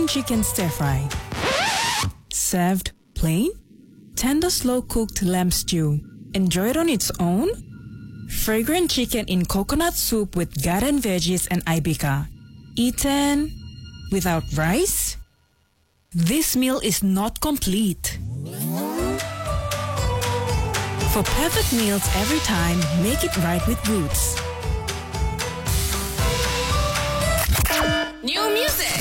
chicken stir fry. Served plain? Tender slow-cooked lamb stew. Enjoy it on its own? Fragrant chicken in coconut soup with garden veggies and ibica. Eaten without rice? This meal is not complete. For perfect meals every time, make it right with Roots. New music.